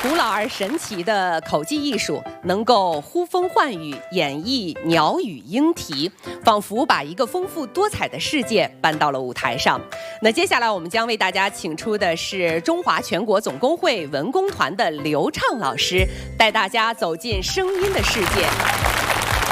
古老而神奇的口技艺术，能够呼风唤雨，演绎鸟语莺啼，仿佛把一个丰富多彩的世界搬到了舞台上。那接下来我们将为大家请出的是中华全国总工会文工团的刘畅老师，带大家走进声音的世界，